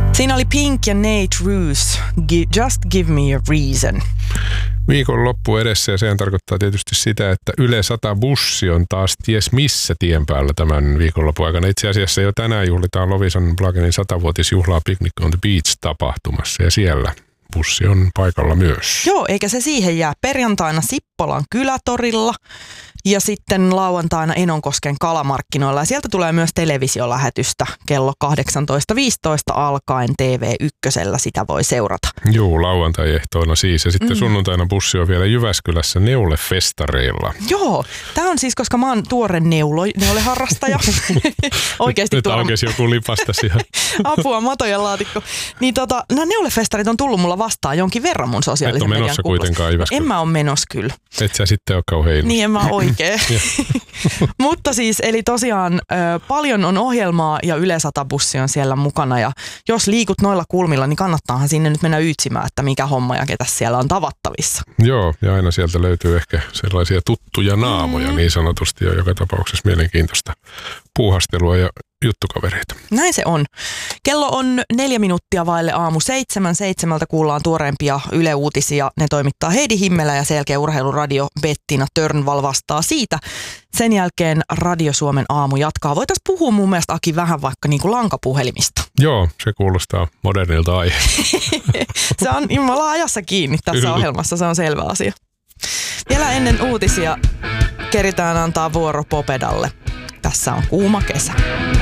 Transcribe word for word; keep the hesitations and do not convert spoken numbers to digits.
Siinä oli Pink ja Nate Roos, Just Give Me a Reason. Viikon loppu edessä ja sehän tarkoittaa tietysti sitä, että Yle sata bussi on taas ties missä tien päällä tämän viikonlopun aikana. Itse asiassa jo tänään juhlitaan Loviisan Plagenin satavuotisjuhlaa Picnic on the Beach-tapahtumassa ja siellä bussi on paikalla myös. Joo, eikä se siihen jää. Perjantaina Sippolan kylätorilla ja sitten lauantaina Enonkosken kalamarkkinoilla. Ja sieltä tulee myös televisiolähetystä kello kahdeksantoista viisitoista alkaen T V yksi. Sitä voi seurata. Joo, lauantai-ehtoina siis. Ja sitten mm. sunnuntaina bussi on vielä Jyväskylässä Neule-festareilla. Joo, tämä on siis, koska mä oon tuore neulo, neuleharrastaja. Oikeasti Nyt tuore. aukesi joku lipasta siihen. Apua, matojen laatikko. Niin tota, nämä neulefestarit on tullut mulla vastaan jonkin verran mun sosiaalisen median menossa kuplassa. kuitenkaan Jyväskylä. En mä ole menossa kyllä. Et sä sitten ole kauhean innostunut. Niin en mä oikein. Mutta siis, eli tosiaan ö, paljon on ohjelmaa ja Yle sata bussi on siellä mukana. Ja jos liikut noilla kulmilla, niin kannattaahan sinne nyt mennä ytsimään, että mikä homma ja ketä siellä on tavattavissa. Joo, ja aina sieltä löytyy ehkä sellaisia tuttuja naamoja mm. niin sanotusti ja joka tapauksessa mielenkiintoista puuhastelua ja juttukavereita. Näin se on. Kello on neljä minuuttia vaille aamu seitsemän. Seitsemältä kuullaan tuoreempia Yle-uutisia. Ne toimittaa Heidi Himmelä ja selkeä urheiluradio Bettina Törnval vastaa siitä. Sen jälkeen Radio Suomen aamu jatkaa. Voitaisiin puhua mun mielestä, Aki, vähän vaikka niin kuin lankapuhelimista. Joo, se kuulostaa modernilta aiheelta. Se on, me ollaan ajassa kiinni tässä Kyllä. ohjelmassa, se on selvä asia. Vielä ennen uutisia keritään antaa vuoro Popedalle. Tässä on kuuma kesä.